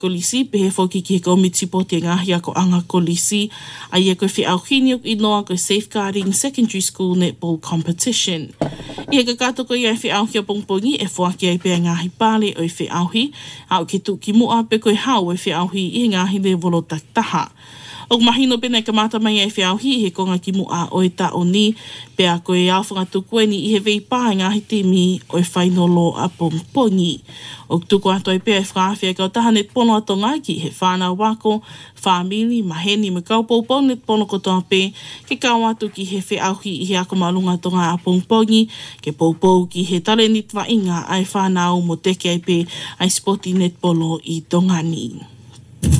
kolisi pe he foki ki he komiti po te ngahi ako anga kolisi a ia koe whi au hini i noa koe Safeguarding Secondary School Netball Competition. I he kakato koe iai whi au hi a pongpongi e whaki ai pe ngahi pāle o i whi au hi au ke tu ki mua pe koe hau e whi au hi i ngahi le volo taktaha. O mahino pena ka mata mai e whiau hi he konga ki mua o e ta o ni pe a koe au whangatuku ni i he vei pā ngahi timi o e whainolo a pongpongi. O tuku ato e pe e whakawhia kau taha net pono ato ngai ki he whānau wako, whāmili, maheni, me kau poupou net pono kotoa pe ke kau atu ki he whiau hi i he ako malunga ato ngai a pongpongi ke poupou ki he tale nitwa inga ai whānau mo teke ai pe ai spoti net polo i Tongani.